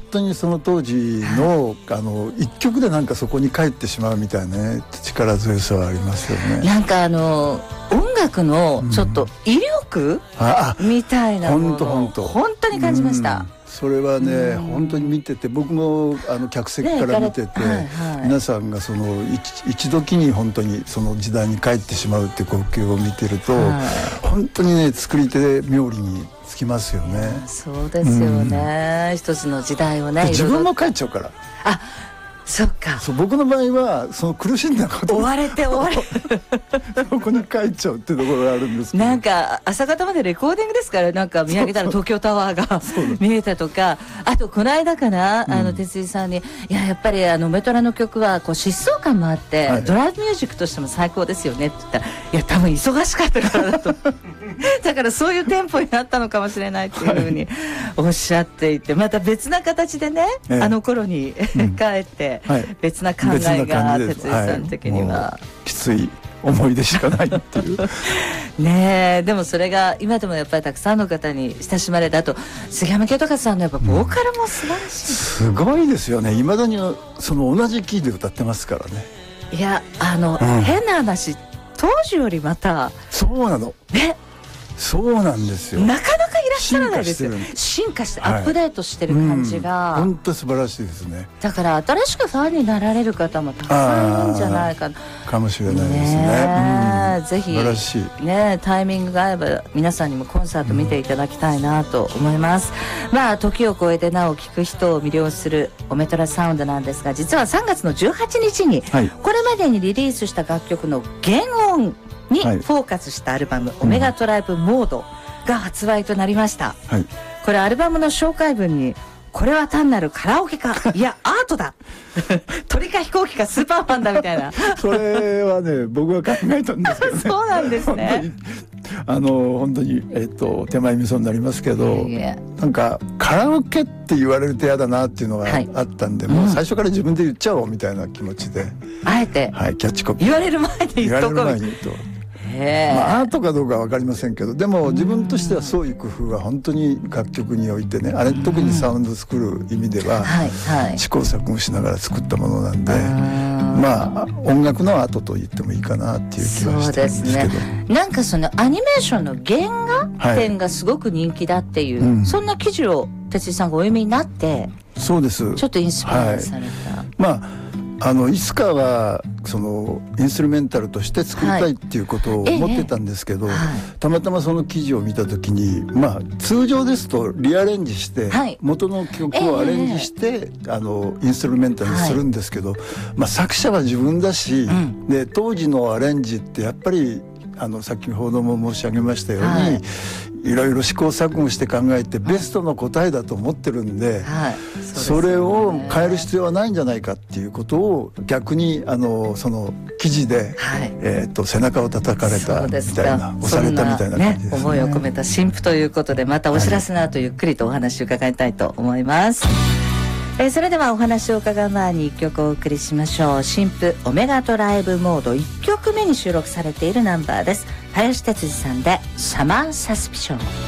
当にその当時の、一曲でなんかそこに帰ってしまうみたいなね、力強さはありますよね。 なんか音楽のちょっと威力、みたいなものを本当に感じました。 それはね、本当に見てて、僕も客席から見てて、皆さんがその一時に本当にその時代に帰ってしまうって光景を見てると、本当にね、作り手冥利につきますよね。 そうですよね、一つの時代をね、 自分も帰っちゃうから。 そっか。 僕の場合はその苦しんだこと追われてそこに帰っちゃうっていうところがあるんですけど、 なんか朝方までレコーディングですから、なんか見上げたら東京タワーが見えたとか、あとこの間かな、哲井さんにやっぱりメトラの曲はこう疾走感もあって、ドライブミュージックとしても最高ですよねって言ったら、多分忙しかったからだとだからそういうテンポになったのかもしれないっていうふうにおっしゃっていて、また別な形でね、あの頃に帰って別な考えが哲井さん的には、 きつい思い出しかないっていうねえ、でもそれが今でもやっぱりたくさんの方に親しまれた。あと杉山清隆さんのやっぱボーカルも素晴らしい、 すごいですよね。いまだにその同じキーで歌ってますからね。 いや変な話、当時よりまたそうなのね、 そうなんですよ。 なかなかいらっしゃらないですよ。進化してアップデートしてる感じが、 本当素晴らしいですね。 だから新しくファンになられる方もたくさんいるんじゃないかな、 かもしれないですね。 ぜひ素晴らしいね、タイミングが合えば皆さんにもコンサート見ていただきたいなと思います。時を超えてなお聴く人を魅了するオメトラサウンドなんですが、実は3月の18日にこれまでにリリースした楽曲の原音にフォーカスしたアルバム、オメガトライブモードが発売となりました。これアルバムの紹介文に、これは単なるカラオケか、いやアートだ鳥か飛行機かスーパーマンだみたいなそれはね、僕が考えたんですけどねそうなんですね。 本当に手前味噌になりますけど、なんかカラオケって言われると嫌だなっていうのがあったんで、もう最初から自分で言っちゃおうみたいな気持ちで、 あえてキャッチコピー言われる前に言っとこう。 アートかどうかは分かりませんけど、でも自分としてはそういう工夫は本当に楽曲においてね、あれ特にサウンド作る意味では試行錯誤しながら作ったものなんで、音楽のアートと言ってもいいかなっていう気はしてるんですけど、 そうですね。なんかそのアニメーションの原画展がすごく人気だっていう、そんな記事を哲井さんがお読みになって、 そうです、 ちょっとインスピアされた、 いつかはそのインストゥルメンタルとして作りたいっていうことを思ってたんですけど、たまたまその記事を見た時に、通常ですとリアレンジして、元の曲をアレンジして、インストゥルメンタルにするんですけど、作者は自分だし、で当時のアレンジってやっぱり先ほども申し上げましたように、いろいろ試行錯誤して考えてベストの答えだと思ってるんで、それを変える必要はないんじゃないかっていうことを逆にその記事で、背中を叩かれたみたいな、押されたみたいな感じですね。 思いを込めた新譜ということで、またお知らせの後ゆっくりとお話を伺いたいと思います。それではお話を伺う前に1曲お送りしましょう。新譜オメガトライブモード1曲目に収録されているナンバーです。林哲司さんでサマーサスピション。